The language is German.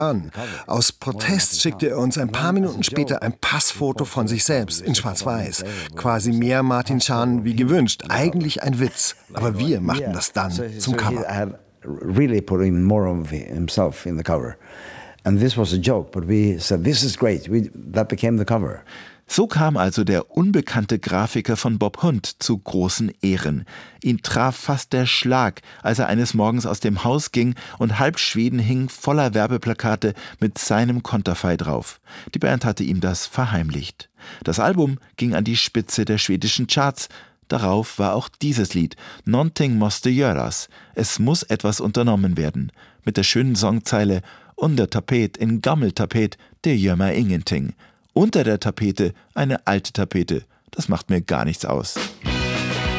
an. Aus Protest schickte er uns ein paar Minuten später ein Passfoto von sich selbst in Schwarz-Weiß. Quasi mehr Martin Chan wie gewünscht. Eigentlich ein Witz. Aber wir machten das dann zum Cover. Really putting more of himself in the cover. And this was a joke, but we said, this is great. That became the cover. So kam also der unbekannte Grafiker von Bob Hund zu großen Ehren. Ihn traf fast der Schlag, als er eines Morgens aus dem Haus ging und halb Schweden hing voller Werbeplakate mit seinem Konterfei drauf. Die Band hatte ihm das verheimlicht. Das Album ging an die Spitze der schwedischen Charts. Darauf war auch dieses Lied, Nånting måste göras. Es muss etwas unternommen werden. Mit der schönen Songzeile Under Tapet in Gammeltapet, det gör mig ingenting. Unter der Tapete eine alte Tapete. Das macht mir gar nichts aus.